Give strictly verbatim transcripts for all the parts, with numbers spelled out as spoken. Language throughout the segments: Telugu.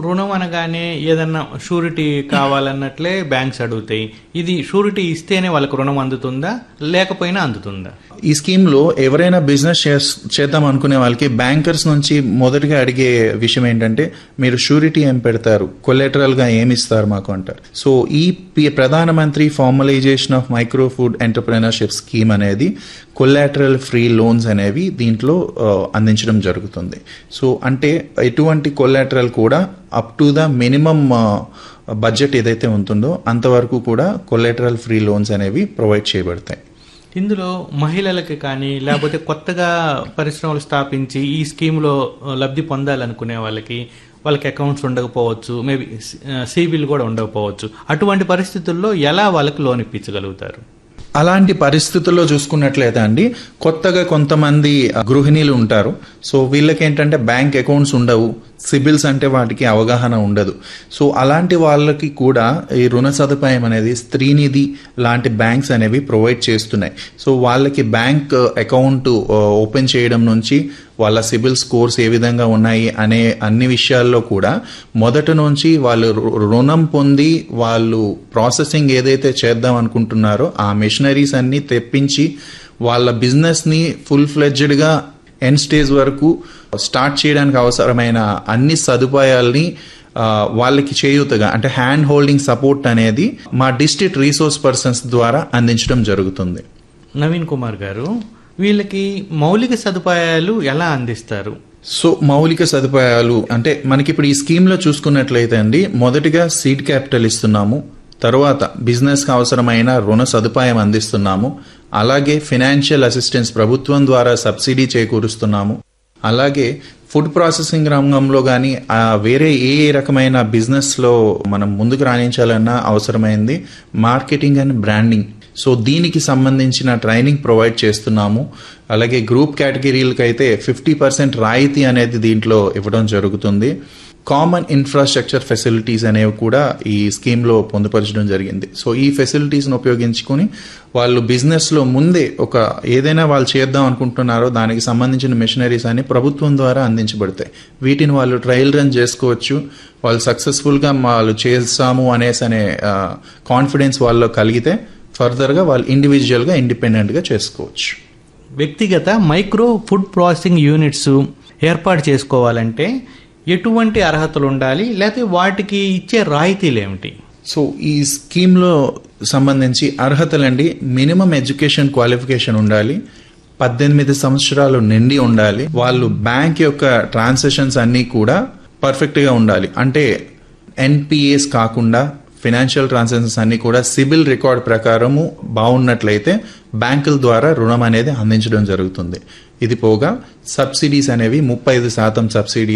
రుణం అనగానే ఏదన్నా షూరిటీ కావాలన్నట్లే బ్యాంక్స్ అడుగుతాయి. ఇది షూరిటీ ఇస్తేనే వాళ్ళకు రుణం అందుతుందా లేకపోయినా అందుతుందా? ఈ స్కీమ్ లో ఎవరైనా బిజినెస్ చేద్దాం అనుకునే వాళ్ళకి బ్యాంకర్స్ నుంచి మొదటిగా అడిగే విషయం ఏంటంటే, మీరు షూరిటీ ఏం పెడతారు, కొలెటరల్ గా ఏమి ఇస్తారు మాకు అంటారు. సో ఈ ప్రధానమంత్రి formalisation of micro food entrepreneurship scheme అనేది కొలాటరల్ ఫ్రీ లోన్స్ అనేవి దీంట్లో అందించడం జరుగుతుంది. సో అంటే ఎటువంటి కొలాటరల్ కూడా up to the minimum budget ఏదైతే ఉంటుందో అంతవరకు కూడా కొలాటరల్ ఫ్రీ లోన్స్ అనేవి ప్రొవైడ్ చేయబడతాయి. ఇందులో మహిళలకి కానీ లేకపోతే కొత్తగా పరిశ్రమలు స్థాపించి ఈ స్కీమ్లో లబ్ధి పొందాలనుకునే వాళ్ళకి వాళ్ళకి అకౌంట్స్ ఉండకపోవచ్చు, మేబీ సిబిల్ కూడా ఉండకపోవచ్చు. అటువంటి పరిస్థితుల్లో ఎలా వాళ్ళకి లోన్ ఇప్పించగలుగుతారు? అలాంటి పరిస్థితుల్లో చూసుకున్నట్లయితే అండి, కొత్తగా కొంతమంది గృహిణీలు ఉంటారు. సో వీళ్ళకి ఏంటంటే బ్యాంక్ అకౌంట్స్ ఉండవు, సిబిల్స్ అంటే వాటికి అవగాహన ఉండదు. సో అలాంటి వాళ్ళకి కూడా ఈ రుణ సదుపాయం అనేది స్త్రీనిధి లాంటి బ్యాంక్స్ అనేవి ప్రొవైడ్ చేస్తున్నాయి. సో వాళ్ళకి బ్యాంక్ అకౌంట్ ఓపెన్ చేయడం నుంచి వాళ్ళ సిబిల్ స్కోర్స్ ఏ విధంగా ఉన్నాయి అనే అన్ని విషయాల్లో కూడా మొదటి నుంచి వాళ్ళు రుణం పొంది వాళ్ళు ప్రాసెసింగ్ ఏదైతే చేద్దాం అనుకుంటున్నారో ఆ మెషినరీస్ అన్ని తెప్పించి వాళ్ళ బిజినెస్ ని ఫుల్ ఫ్లెడ్జ్డ్గా ఎండ్ స్టేజ్ వరకు స్టార్ట్ చేయడానికి అవసరమైన అన్ని సదుపాయాల్ని వాళ్ళకి చేయూతగా అంటే హ్యాండ్ హోల్డింగ్ సపోర్ట్ అనేది మా డిస్ట్రిక్ట్ రిసోర్స్ పర్సన్స్ ద్వారా అందించడం జరుగుతుంది. నవీన్ కుమార్ గారు, వీళ్ళకి మౌలిక సదుపాయాలు ఎలా అందిస్తారు? సో మౌలిక సదుపాయాలు అంటే మనకి ఇప్పుడు ఈ స్కీమ్ లో చూసుకున్నట్లయితే అండి, మొదటిగా సీడ్ క్యాపిటల్ ఇస్తున్నాము, తర్వాత బిజినెస్ కి అవసరమైన రుణ సదుపాయం అందిస్తున్నాము, అలాగే ఫైనాన్షియల్ అసిస్టెన్స్ ప్రభుత్వం ద్వారా సబ్సిడీ చేకూరుస్తున్నాము, అలాగే ఫుడ్ ప్రాసెసింగ్ రంగంలో కానీ వేరే ఏ ఏ రకమైన బిజినెస్ లో మనం ముందుకు రాణించాలన్నా అవసరమైంది మార్కెటింగ్ అండ్ బ్రాండింగ్. సో దీనికి సంబంధించిన ట్రైనింగ్ ప్రొవైడ్ చేస్తున్నాము. అలాగే గ్రూప్ కేటగిరీలకు అయితే ఫిఫ్టీ పర్సెంట్ రాయితీ అనేది దీంట్లో ఇవ్వడం జరుగుతుంది. కామన్ ఇన్ఫ్రాస్ట్రక్చర్ ఫెసిలిటీస్ అనేవి కూడా ఈ స్కీమ్లో పొందుపరచడం జరిగింది. సో ఈ ఫెసిలిటీస్ని ఉపయోగించుకొని వాళ్ళు బిజినెస్లో ముందే ఒక ఏదైనా వాళ్ళు చేద్దాం అనుకుంటున్నారో దానికి సంబంధించిన మెషినరీస్ అన్ని ప్రభుత్వం ద్వారా అందించబడతాయి. వీటిని వాళ్ళు ట్రయల్ రన్ చేసుకోవచ్చు. వాళ్ళు సక్సెస్ఫుల్గా వాళ్ళు చేస్తాము అనేసి అనే కాన్ఫిడెన్స్ వాళ్ళలో కలిగితే ఫర్దర్గా వాళ్ళు ఇండివిజువల్గా ఇండిపెండెంట్గా చేసుకోవచ్చు. వ్యక్తిగత మైక్రో ఫుడ్ ప్రాసెసింగ్ యూనిట్స్ ఏర్పాటు చేసుకోవాలంటే ఎటువంటి అర్హతలు ఉండాలి, లేకపోతే వాటికి ఇచ్చే రాయితీలు ఏమిటి? సో ఈ స్కీమ్లో సంబంధించి అర్హతలండి, మినిమం ఎడ్యుకేషన్ క్వాలిఫికేషన్ ఉండాలి, పద్దెనిమిది సంవత్సరాలు నిండి ఉండాలి, వాళ్ళు బ్యాంక్ యొక్క ట్రాన్సాక్షన్స్ అన్నీ కూడా పర్ఫెక్ట్గా ఉండాలి. అంటే ఎన్పిఎస్ కాకుండా ఫైనాన్షియల్ ట్రాన్సాక్షన్స్ అన్ని కూడా సిబిల్ రికార్డ్ ప్రకారము బాగున్నట్లయితే బ్యాంకుల ద్వారా రుణం అనేది అందించడం జరుగుతుంది. ఇది పోగా సబ్సిడీస్ అనేవి ముప్పై ఐదు శాతం సబ్సిడీ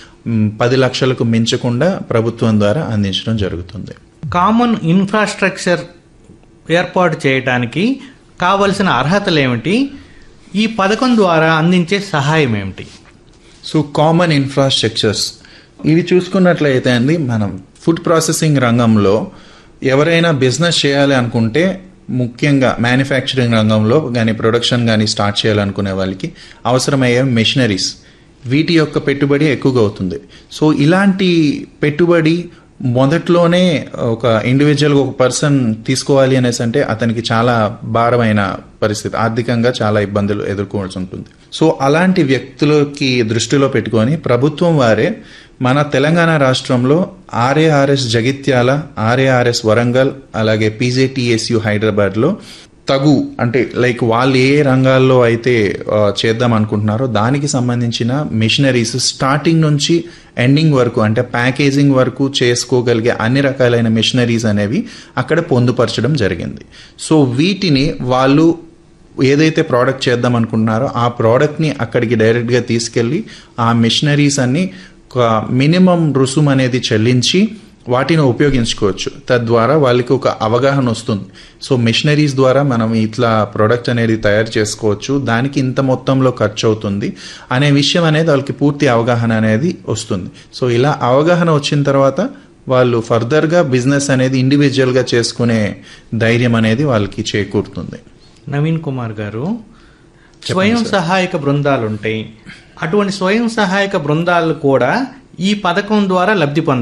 పది లక్షలకు మించకుండా ప్రభుత్వం ద్వారా అందించడం జరుగుతుంది. కామన్ ఇన్ఫ్రాస్ట్రక్చర్ ఏర్పాటు చేయడానికి కావలసిన అర్హతలు ఏమిటి? ఈ పథకం ద్వారా అందించే సహాయం ఏమిటి? సో కామన్ ఇన్ఫ్రాస్ట్రక్చర్స్ ఇవి చూసుకున్నట్లయితే అండి, మనం ఫుడ్ ప్రాసెసింగ్ రంగంలో ఎవరైనా బిజినెస్ చేయాలి అనుకుంటే ముఖ్యంగా మ్యానుఫ్యాక్చరింగ్ రంగంలో కానీ ప్రొడక్షన్ కానీ స్టార్ట్ చేయాలనుకునే వాళ్ళకి అవసరమయ్యే మెషినరీస్, వీటి యొక్క పెట్టుబడి ఎక్కువగా అవుతుంది. సో ఇలాంటి పెట్టుబడి మొదట్లోనే ఒక ఇండివిజువల్గా ఒక పర్సన్ తీసుకోవాలి అనేసి అంటే అతనికి చాలా భారమైన పరిస్థితి, ఆర్థికంగా చాలా ఇబ్బందులు ఎదుర్కోవాల్సి ఉంటుంది. సో అలాంటి వ్యక్తులకి దృష్టిలో పెట్టుకొని ప్రభుత్వం వారే మన తెలంగాణ రాష్ట్రంలో ఆర్ఏఆర్ఎస్ జగిత్యాల, ఆర్ఏఆర్ఎస్ వరంగల్, అలాగే పీజేటీఎస్యు హైదరాబాద్లో తగు అంటే లైక్ వాళ్ళు ఏ రంగాల్లో అయితే చేద్దాం అనుకుంటున్నారో దానికి సంబంధించిన మెషినరీస్ స్టార్టింగ్ నుంచి ఎండింగ్ వరకు అంటే ప్యాకేజింగ్ వరకు చేసుకోగలిగే అన్ని రకాలైన మెషినరీస్ అనేవి అక్కడ పొందుపరచడం జరిగింది. సో వీటిని వాళ్ళు ఏదైతే ప్రోడక్ట్ చేద్దాం అనుకుంటున్నారో ఆ ప్రోడక్ట్ని అక్కడికి డైరెక్ట్గా తీసుకెళ్ళి ఆ మెషినరీస్ అన్ని ఒక మినిమం రుసుము అనేది చెల్లించి వాటిని ఉపయోగించుకోవచ్చు. తద్వారా వాళ్ళకి ఒక అవగాహన వస్తుంది. సో మెషినరీస్ ద్వారా మనం ఇట్లా ప్రోడక్ట్ అనేది తయారు చేసుకోవచ్చు, దానికి ఇంత మొత్తంలో ఖర్చు అవుతుంది అనే విషయం అనేది వాళ్ళకి పూర్తి అవగాహన అనేది వస్తుంది. సో ఇలా అవగాహన వచ్చిన తర్వాత వాళ్ళు ఫర్దర్గా బిజినెస్ అనేది ఇండివిజువల్గా చేసుకునే ధైర్యం అనేది వాళ్ళకి చేకూరుతుంది. నవీన్ కుమార్ గారు, స్వయం సహాయక బృందాలు ఉంటాయి, అటువంటి స్వయం సహాయక బృందాలు కూడా ఈ పథకం ద్వారా లబ్ధి పొంద